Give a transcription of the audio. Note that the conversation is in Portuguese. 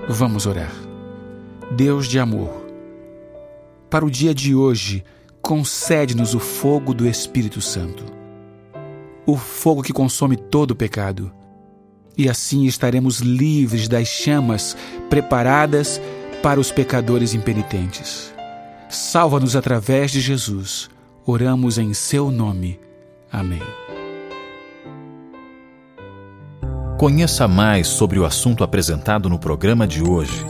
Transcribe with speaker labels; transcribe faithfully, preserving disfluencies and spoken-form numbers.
Speaker 1: Vamos orar. Deus de amor, para o dia de hoje, concede-nos o fogo do Espírito Santo, o fogo que consome todo o pecado, e assim estaremos livres das chamas preparadas para os pecadores impenitentes. Salva-nos através de Jesus. Oramos em seu nome. Amém.
Speaker 2: Conheça mais sobre o assunto apresentado no programa de hoje